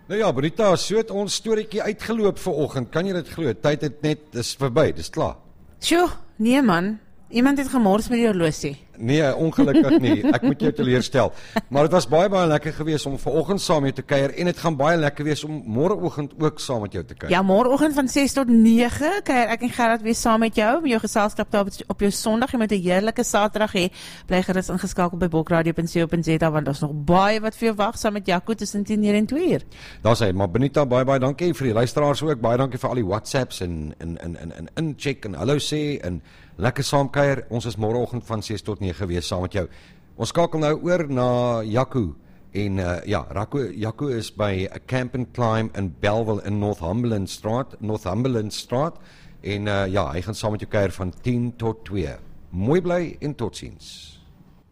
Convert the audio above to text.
Nou ja, Bonita, so het ons storieetjie uitgeloop vanoggend. Kan jy dit glo? Tyd het net, dis verby, dis klaar. Sjoe, nee man, iemand het gemors met die horlosie. Nee, ongelukkig nie. Ek moet jou teleurstel. Maar dit was baie lekker geweest om vanoggend saam met jou te kuier en dit gaan baie lekker wees om môreoggend ook saam met jou te kuier. Ja, môreoggend van 6 tot 9 kuier ek en Gerard weer saam met jou geselskap daar op jou Sondag. Jy moet 'n heerlike Saterdag hê. Bly gerus ingeskakel by bokradio.co.za want daar's nog baie wat vir jou wag saam met Jaco tussen 10 en 2 uur. Daar's hy, maar Bonita, baie dankie vir die luisteraars ook. Baie dankie vir al die WhatsApps en incheck en hallo sê en lekker saamkuier. Ons is môreoggend van 6 tot 9 wees saam met jou. Ons skakel nou oor na Jaco en Jaco is by a Camp and Climb in Bellville in Northumberland Straat en hy gaan saam met jou kuier van 10 tot 2. Mooi bly en totsiens.